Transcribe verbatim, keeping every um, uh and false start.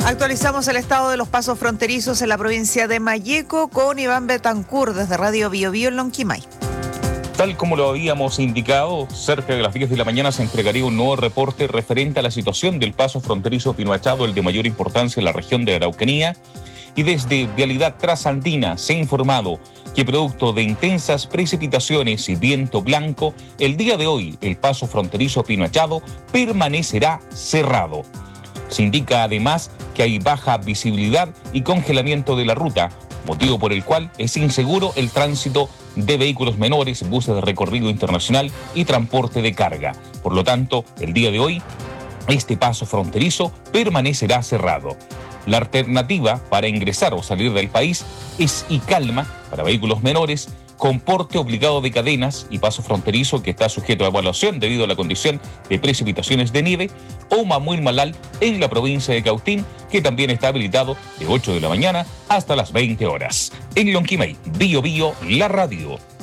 Actualizamos el estado de los pasos fronterizos en la provincia de Malleco con Iván Betancourt desde Radio Bio Bio en Lonquimay. Tal como lo habíamos indicado, cerca de las diez de la mañana se entregaría un nuevo reporte referente a la situación del paso fronterizo Pino Achado, el de mayor importancia en la región de Araucanía. Y desde Vialidad Trasandina se ha informado que producto de intensas precipitaciones y viento blanco, el día de hoy el paso fronterizo Pino Achado permanecerá cerrado. Se indica además que hay baja visibilidad y congelamiento de la ruta, motivo por el cual es inseguro el tránsito de vehículos menores, buses de recorrido internacional y transporte de carga. Por lo tanto, el día de hoy, este paso fronterizo permanecerá cerrado. La alternativa para ingresar o salir del país es Icalma para vehículos menores, con porte obligado de cadenas y paso fronterizo que está sujeto a evaluación debido a la condición de precipitaciones de nieve, o Mamuil Malal en la provincia de Cautín, que también está habilitado de ocho de la mañana hasta las veinte horas. En Lonquimay, Bio Bio, la radio.